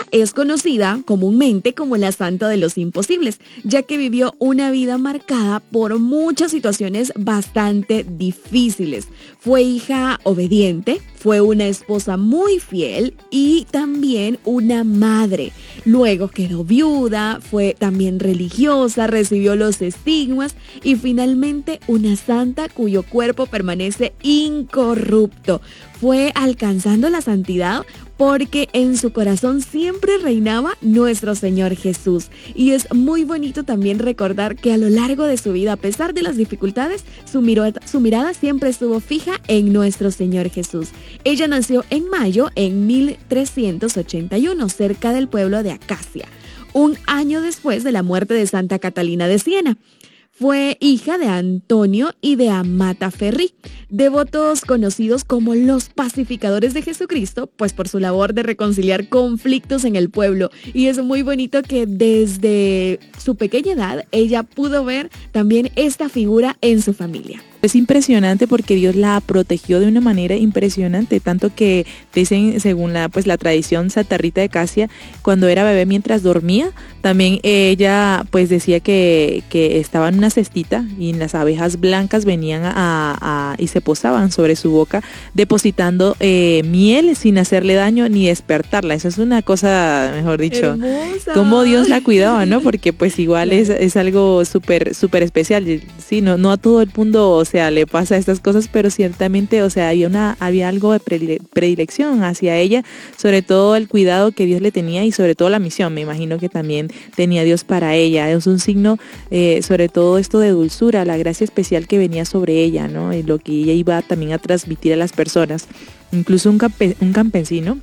es conocida comúnmente como la Santa de los Imposibles, ya que vivió una vida marcada por muchas situaciones bastante difíciles. Fue hija obediente, fue una esposa muy fiel y también una madre. Luego quedó viuda, fue también religiosa, recibió los estigmas y finalmente una santa cuyo cuerpo permanece incorrupto. Fue alcanzando la santidad porque en su corazón siempre reinaba nuestro Señor Jesús. Y es muy bonito también recordar que a lo largo de su vida, a pesar de las dificultades, su mirada siempre estuvo fija en nuestro Señor Jesús. Ella nació en mayo en 1381, cerca del pueblo de Acacia, un año después de la muerte de Santa Catalina de Siena. Fue hija de Antonio y de Amata Ferri, devotos conocidos como los pacificadores de Jesucristo, pues por su labor de reconciliar conflictos en el pueblo. Y es muy bonito que desde su pequeña edad ella pudo ver también esta figura en su familia. Es impresionante porque Dios la protegió de una manera impresionante, tanto que dicen, según la tradición Santa Rita de Casia, cuando era bebé mientras dormía, también ella pues decía que estaba en una cestita y las abejas blancas venían y se posaban sobre su boca, depositando miel sin hacerle daño ni despertarla. Eso es una cosa, mejor dicho, hermosa. Cómo Dios la cuidaba, ¿no? Porque pues igual es algo súper especial. Sí, no a todo el mundo, o sea, le pasa estas cosas, pero ciertamente, o sea, había algo de predilección hacia ella, sobre todo el cuidado que Dios le tenía y sobre todo la misión, me imagino que también tenía Dios para ella. Es un signo, sobre todo esto de dulzura, la gracia especial que venía sobre ella, ¿no? Y lo que ella iba también a transmitir a las personas. Incluso un campesino,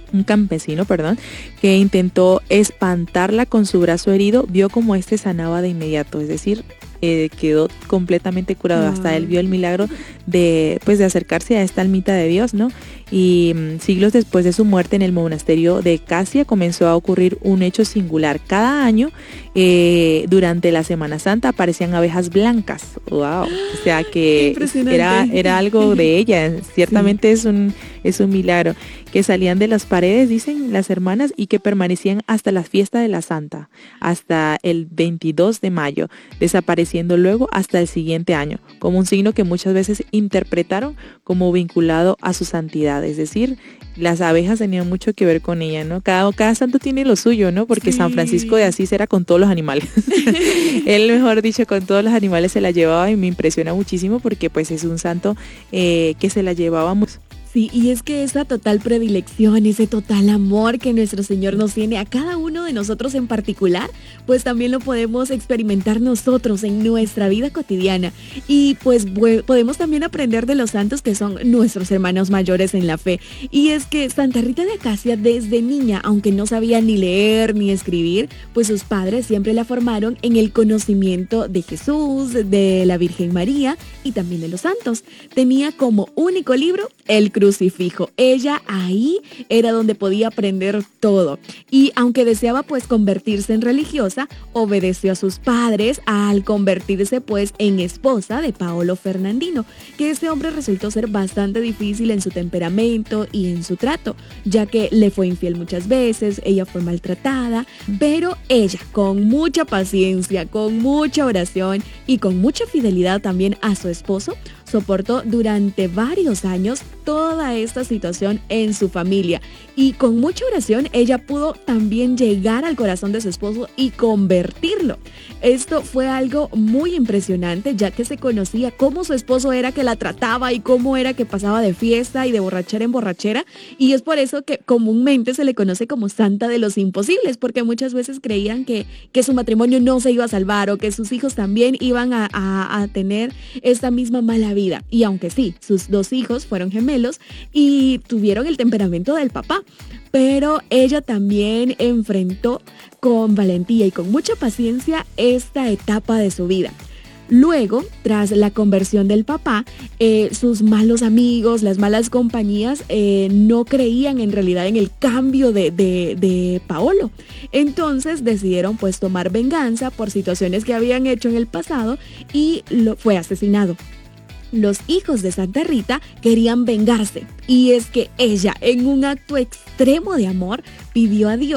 que intentó espantarla con su brazo herido, vio como sanaba de inmediato, es decir, quedó completamente curado. Hasta él vio el milagro de acercarse a esta almita de Dios, ¿no? Y siglos después de su muerte en el monasterio de Casia comenzó a ocurrir un hecho singular. Cada año, durante la Semana Santa, aparecían abejas blancas. ¡Wow! O sea que era algo de ella. Ciertamente sí. Es un milagro. Que salían de las paredes, dicen las hermanas, y que permanecían hasta la fiesta de la Santa, hasta el 22 de mayo, desapareciendo luego hasta el siguiente año, como un signo que muchas veces interpretaron como vinculado a su santidad. Es decir, las abejas tenían mucho que ver con ella, ¿no? Cada santo tiene lo suyo, ¿no? Porque sí. San Francisco de Asís era con todos los animales. Él, mejor dicho, con todos los animales se la llevaba, y me impresiona muchísimo porque pues es un santo que se la llevábamos. Sí, y es que esa total predilección, ese total amor que nuestro Señor nos tiene a cada uno de nosotros en particular, pues también lo podemos experimentar nosotros en nuestra vida cotidiana. Y pues podemos también aprender de los santos que son nuestros hermanos mayores en la fe. Y es que Santa Rita de Casia desde niña, aunque no sabía ni leer ni escribir, pues sus padres siempre la formaron en el conocimiento de Jesús, de la Virgen María y también de los santos. Tenía como único libro el crucifijo. Ella ahí era donde podía aprender todo. Y aunque deseaba pues convertirse en religiosa, obedeció a sus padres al convertirse pues en esposa de Paolo Fernandino, que ese hombre resultó ser bastante difícil en su temperamento y en su trato, ya que le fue infiel muchas veces, ella fue maltratada, pero ella con mucha paciencia, con mucha oración y con mucha fidelidad también a su esposo, soportó durante varios años toda esta situación en su familia, y con mucha oración ella pudo también llegar al corazón de su esposo y convertirlo. Esto fue algo muy impresionante, ya que se conocía cómo su esposo era que la trataba y cómo era que pasaba de fiesta y de borrachera en borrachera, y es por eso que comúnmente se le conoce como Santa de los Imposibles, porque muchas veces creían que su matrimonio no se iba a salvar o que sus hijos también iban a tener esta misma mala vida. Y aunque sí, sus dos hijos fueron gemelos y tuvieron el temperamento del papá, pero ella también enfrentó con valentía y con mucha paciencia esta etapa de su vida. Luego, tras la conversión del papá, sus malos amigos, las malas compañías, no creían en realidad en el cambio de Paolo. Entonces decidieron pues tomar venganza por situaciones que habían hecho en el pasado, y fue asesinado. Los hijos de Santa Rita querían vengarse, y es que ella, en un acto extremo de amor, pidió a Dios